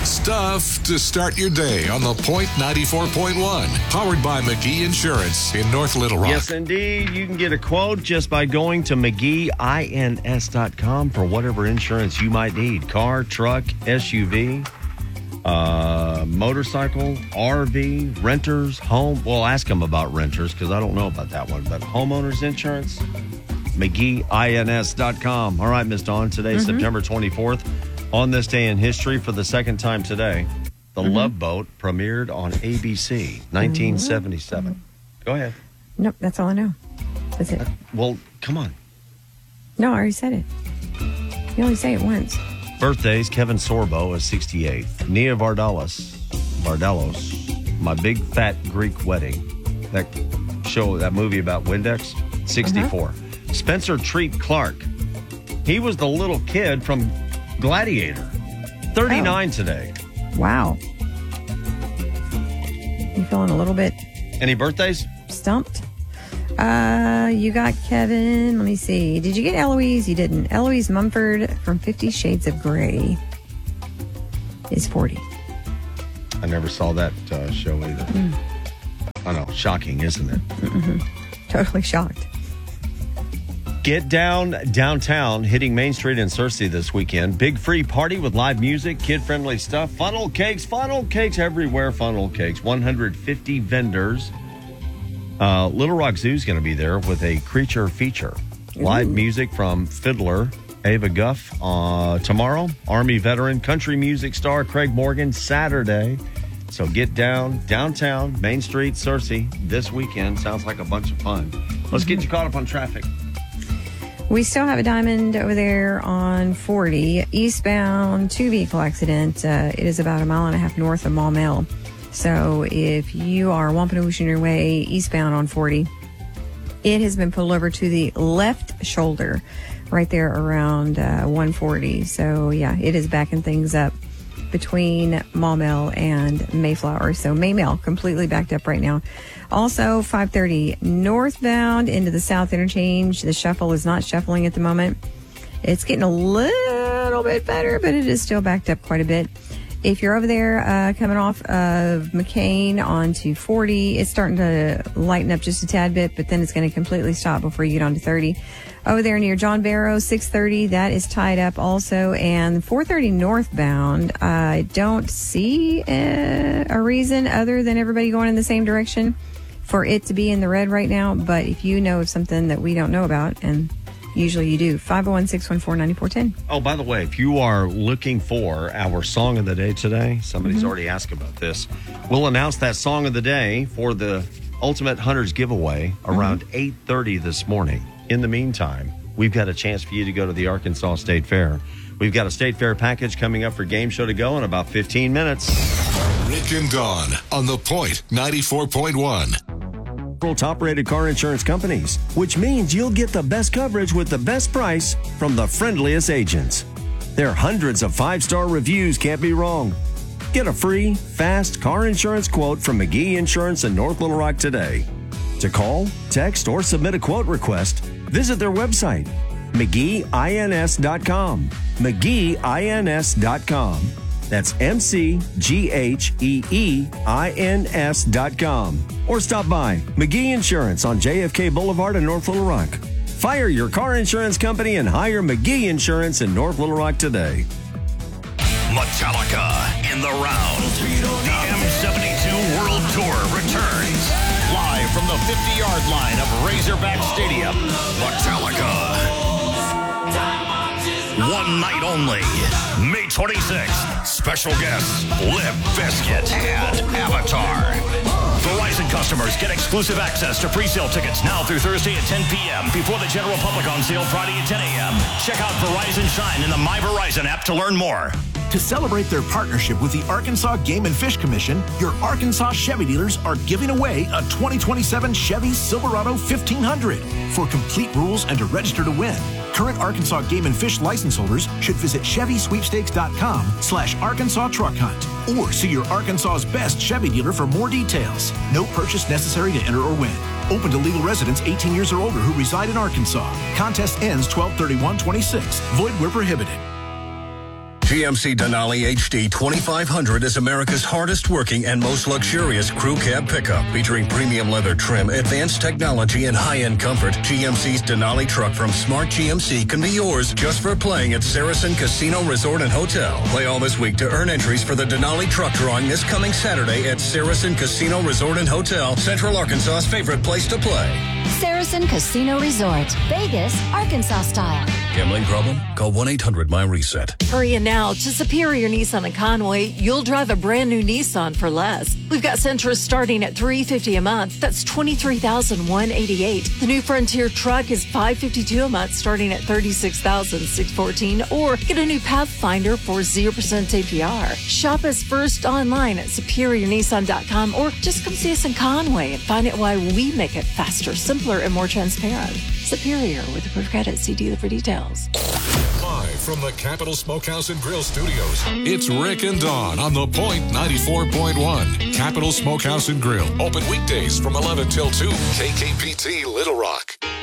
Stuff to start your day on the Point 94.1. Powered by McGee Insurance in North Little Rock. Yes, indeed. You can get a quote just by going to McGeeINS.com for whatever insurance you might need. Car, truck, SUV, motorcycle, RV, renters, home. Well, ask them about renters because I don't know about that one. But homeowners insurance, McGeeINS.com. All right, Miss Dawn. Today's September 24th. On this day in history, for the second time today, The Love Boat premiered on ABC, 1977. Go ahead. Nope, that's all I know. That's it. Well, come on. No, I already said it. You only say it once. Birthdays, Kevin Sorbo is 68. Nia Vardalos, My Big Fat Greek Wedding. That movie about Windex, 64. Spencer Treat Clark. He was the little kid from Gladiator, 39 today. Wow. You feeling a little bit... Any birthdays? Stumped? You got Kevin. Let me see. Did you get Eloise? You didn't. Eloise Mumford from 50 Shades of Grey is 40. I never saw that show either. I know. Shocking, isn't it? Totally shocked. Get down downtown, hitting Main Street in Searcy this weekend. Big free party with live music, kid-friendly stuff, funnel cakes everywhere, funnel cakes. 150 vendors. Little Rock Zoo's going to be there with a creature feature. Live music from fiddler Ava Guff tomorrow. Army veteran, country music star Craig Morgan Saturday. So get downtown, Main Street, Searcy this weekend. Sounds like a bunch of fun. Let's get you caught up on traffic. We still have a diamond over there on 40. Eastbound, 2-vehicle accident. It is about 1.5 miles north of Maumelle. So if you are Wampanoag your way eastbound on 40, it has been pulled over to the left shoulder right there around 140. So, yeah, it is backing things up between Maumelle and Mayflower. So Maymelle completely backed up right now. Also, 530 northbound into the South Interchange. The shuffle is not shuffling at the moment. It's getting a little bit better, but it is still backed up quite a bit. If you're over there coming off of McCain onto 40, it's starting to lighten up just a tad bit, but then it's going to completely stop before you get onto 30. Over there near John Barrow, 630, that is tied up also. And 430 northbound, I don't see a reason other than everybody going in the same direction for it to be in the red right now. But if you know of something that we don't know about, and usually you do, 501-614-9410. Oh, by the way, if you are looking for our song of the day today, somebody's already asked about this. We'll announce that song of the day for the Ultimate Hunters giveaway around 8:30 this morning. In the meantime, we've got a chance for you to go to the Arkansas State Fair. We've got a State Fair package coming up for Game Show to Go in about 15 minutes. Rick and Dawn on the Point 94.1. Top-rated car insurance companies, which means you'll get the best coverage with the best price from the friendliest agents. Their hundreds of 5-star reviews can't be wrong. Get a free, fast car insurance quote from McGee Insurance in North Little Rock today. To call, text, or submit a quote request, visit their website, McGeeINS.com. McGeeINS.com. That's McGeeINS.com. Or stop by McGee Insurance on JFK Boulevard in North Little Rock. Fire your car insurance company and hire McGee Insurance in North Little Rock today. Metallica in the round. The M72 World Tour returns. Live from the 50-yard line of Razorback Stadium. Metallica. One night only. May 26th. Special guests Limp Bizkit and Avatar. Verizon customers get exclusive access to pre-sale tickets now through Thursday at 10 p.m. before the general public on sale Friday at 10 a.m. Check out Verizon Shine in the My Verizon app to learn more. To celebrate their partnership with the Arkansas Game and Fish Commission, your Arkansas Chevy dealers are giving away a 2027 Chevy Silverado 1500. For complete rules and to register to win, current Arkansas Game and Fish license holders should visit ChevySweepstakes.com/Arkansas Truck Hunt or see your Arkansas's best Chevy dealer for more details. No purchase necessary to enter or win. Open to legal residents 18 years or older who reside in Arkansas. Contest ends 12/31/26. Void where prohibited. GMC Denali HD 2500 is America's hardest working and most luxurious crew cab pickup. Featuring premium leather trim, advanced technology, and high-end comfort, GMC's Denali truck from Smart GMC can be yours just for playing at Saracen Casino Resort and Hotel. Play all this week to earn entries for the Denali truck drawing this coming Saturday at Saracen Casino Resort and Hotel, Central Arkansas's favorite place to play. Saracen Casino Resort, Vegas, Arkansas style. Gambling problem? Call 1-800-MY-RESET. Hurry now to Superior Nissan in Conway. You'll drive a brand new Nissan for less. We've got Sentra starting at $350 a month. That's $23,188. The new Frontier truck is $552 a month, starting at $36,614. Or get a new Pathfinder for 0% APR. Shop us first online at SuperiorNissan.com, or just come see us in Conway and find out why we make it faster, simpler, and more transparent. Superior with approved credit. See dealer for details. Live from the Capital Smokehouse and Grill Studios, it's Rick and Dawn on The Point 94.1. Capital Smokehouse and Grill, open weekdays from 11 till 2. KKPT Little Rock.